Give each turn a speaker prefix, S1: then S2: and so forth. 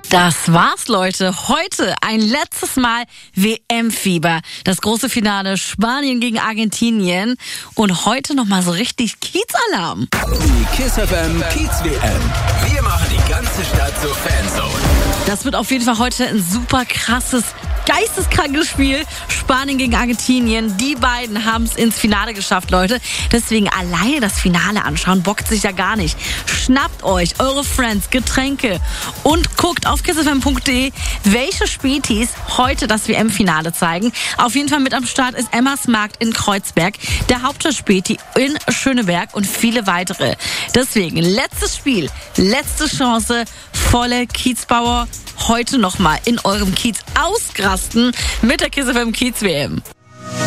S1: Das war's, Leute. Heute ein letztes Mal WM-Fieber. Das große Finale Spanien gegen Argentinien. Und heute nochmal so richtig Kiez-Alarm.
S2: Die Kiss FM Kiez-WM. Wir machen die ganze Stadt zur Fanzone.
S1: Das wird auf jeden Fall heute ein super krasses, geisteskrankes Spiel. Spanien gegen Argentinien. Die beiden haben es ins Finale geschafft, Leute. Deswegen alleine das Finale anschauen, bockt sich ja gar nicht. Schnappt euch eure Friends, Getränke und guckt auf kissfm.de, welche Spätis heute das WM-Finale zeigen. Auf jeden Fall mit am Start ist Emmas Markt in Kreuzberg, der Hauptstadt-Späti in Schöneberg und viele weitere. Deswegen letztes Spiel, letzte Chance, volle Kiezbauer. Heute nochmal in eurem Kiez ausrasten mit der Kiss FM Kiez WM.